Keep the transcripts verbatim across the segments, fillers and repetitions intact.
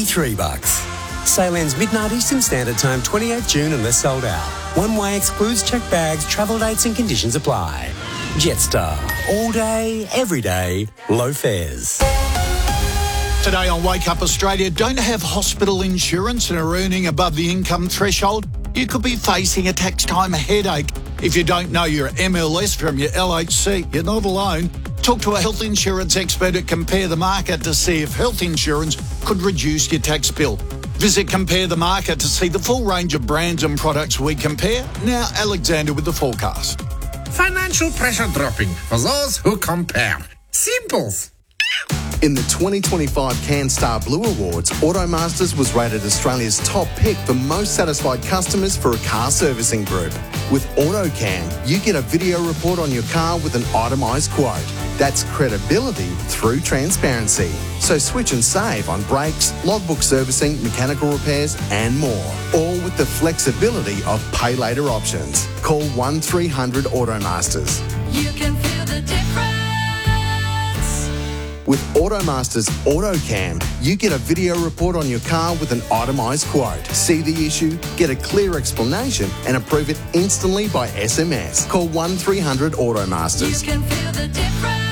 eighty-three bucks. Sale ends midnight Eastern Standard Time, twenty-eighth June unless sold out. One way excludes checked bags, travel dates and conditions apply. Jetstar. All day, every day, low fares. Today on Wake Up Australia, don't have hospital insurance and are earning above the income threshold? You could be facing a tax time headache. If you don't know your M L S from your L H C, you're not alone. Talk to a health insurance expert at Compare the Market to see if health insurance could reduce your tax bill. Visit Compare the Market to see the full range of brands and products we compare. Now, Alexander with the forecast. Financial pressure dropping for those who compare. Simples. In the twenty twenty-five CanStar Blue Awards, Automasters was rated Australia's top pick for most satisfied customers for a car servicing group. With AutoCam, you get a video report on your car with an itemised quote. That's credibility through transparency. So switch and save on brakes, logbook servicing, mechanical repairs and more. All with the flexibility of pay later options. Call one three hundred Automasters. You can feel the difference. With Automasters AutoCam, you get a video report on your car with an itemised quote. See the issue, get a clear explanation and approve it instantly by S M S. Call one three hundred Automasters. You can feel the difference.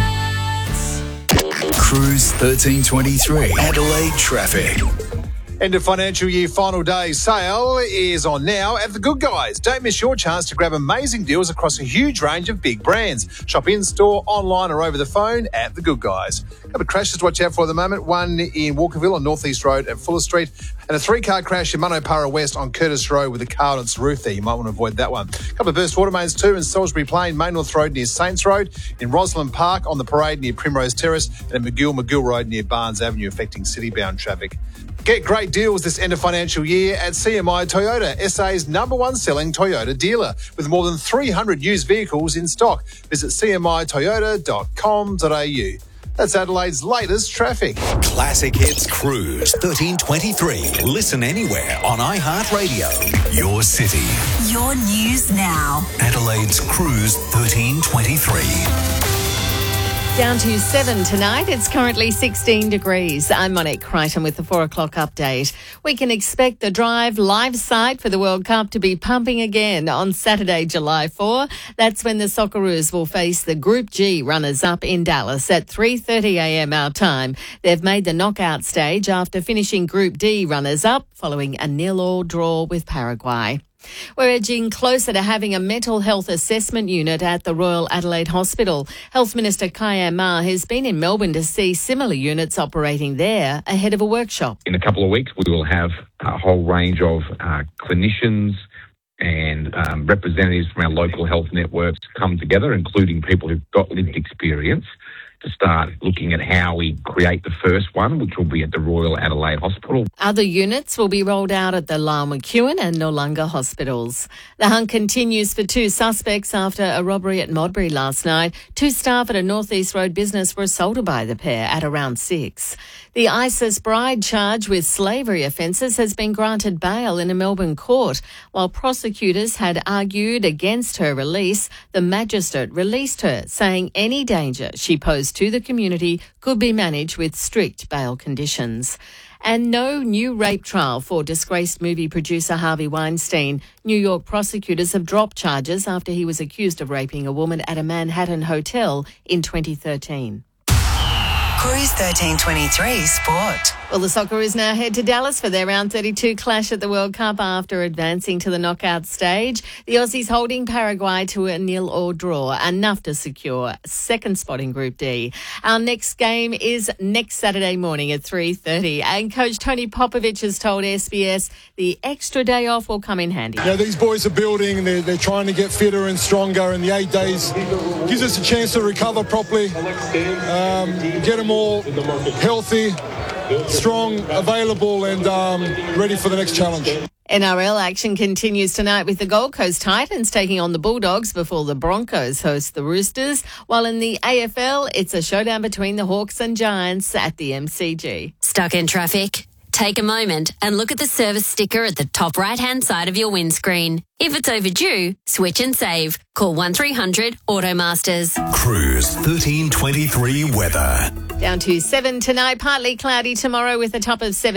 Cruise thirteen twenty-three. Adelaide traffic. End of financial year final day sale is on now at The Good Guys. Don't miss your chance to grab amazing deals across a huge range of big brands. Shop in store, online or over the phone at The Good Guys. A couple of crashes to watch out for at the moment. One in Walkerville on North East Road at Fuller Street and a three-car crash in Manopara West on Curtis Road with a car on its roof there. You might want to avoid that one. A couple of burst water mains too in Salisbury Plain, Main North Road near Saints Road, in Roslyn Park on the Parade near Primrose Terrace and at McGill McGill Road near Barnes Avenue affecting city-bound traffic. Get great deals this end of financial year at C M I Toyota, S A's number one selling Toyota dealer, with more than three hundred used vehicles in stock. Visit c m i toyota dot com dot a u. That's Adelaide's latest traffic. Classic Hits Cruise thirteen twenty-three. Listen anywhere on iHeartRadio. Your city. Your news now. Adelaide's Cruise thirteen twenty-three. Down to seven tonight. It's currently sixteen degrees. I'm Monique Crichton with the four o'clock update. We can expect the Drive live site for the World Cup to be pumping again on Saturday, July fourth. That's when the Socceroos will face the Group G runners-up in Dallas at three thirty a m our time. They've made the knockout stage after finishing Group D runners-up following a nil-all draw with Paraguay. We're edging closer to having a mental health assessment unit at the Royal Adelaide Hospital. Health Minister Kayam Ma has been in Melbourne to see similar units operating there ahead of a workshop. In a couple of weeks, we will have a whole range of uh, clinicians and um, representatives from our local health networks come together, including people who've got lived experience, to start looking at how we create the first one, which will be at the Royal Adelaide Hospital. Other units will be rolled out at the Lyle McEwen and Noarlunga hospitals. The hunt continues for two suspects after a robbery at Modbury last night. Two staff at a North East Road business were assaulted by the pair at around six. The ISIS bride charged with slavery offences has been granted bail in a Melbourne court. While prosecutors had argued against her release, the magistrate released her, saying any danger she posed to the community could be managed with strict bail conditions. And no new rape trial for disgraced movie producer Harvey Weinstein. New York prosecutors have dropped charges after he was accused of raping a woman at a Manhattan hotel in twenty thirteen. Cruise thirteen twenty-three Sport. Well, the Socceroos now head to Dallas for their round thirty-two clash at the World Cup after advancing to the knockout stage. The Aussies holding Paraguay to a nil-all draw, enough to secure second spot in Group D. Our next game is next Saturday morning at three thirty, and Coach Tony Popovich has told S B S the extra day off will come in handy. You know, these boys are building, they're, they're trying to get fitter and stronger, and the eight days gives us a chance to recover properly, um, get them all healthy, strong, available and um, ready for the next challenge. N R L action continues tonight with the Gold Coast Titans taking on the Bulldogs before the Broncos host the Roosters, while in the A F L it's a showdown between the Hawks and Giants at the M C G. Stuck in traffic? Take a moment and look at the service sticker at the top right-hand side of your windscreen. If it's overdue, switch and save. Call one three hundred Automasters. Cruise thirteen twenty-three weather. Down to seven tonight, partly cloudy tomorrow with a top of seven.